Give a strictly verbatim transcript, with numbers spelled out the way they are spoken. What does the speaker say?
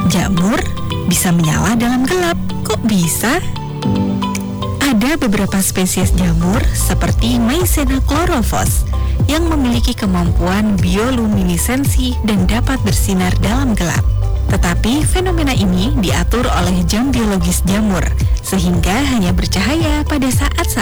Jamur bisa menyala dalam gelap. Kok bisa? Ada beberapa spesies jamur seperti Maizena chlorophyllus yang memiliki kemampuan bioluminesensi dan dapat bersinar dalam gelap. Tetapi fenomena ini diatur oleh jam biologis jamur, sehingga hanya bercahaya pada saat-saat